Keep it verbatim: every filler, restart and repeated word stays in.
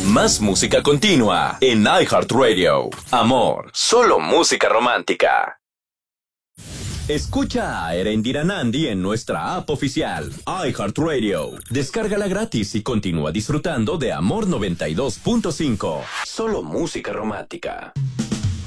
Más música continua en iHeartRadio. Amor, solo música romántica. Escucha a Erendira Nandi en nuestra app oficial, iHeartRadio. Descárgala gratis y continúa disfrutando de Amor noventa y dos punto cinco. Solo música romántica.